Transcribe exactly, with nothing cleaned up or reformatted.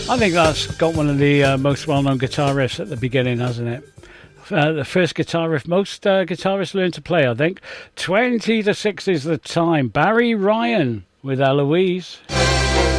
I think that's got one of the uh, most well-known guitar riffs at the beginning, hasn't it? Uh, the first guitar riff most uh, guitarists learn to play, I think. twenty to six is the time. Barry Ryan with Eloise.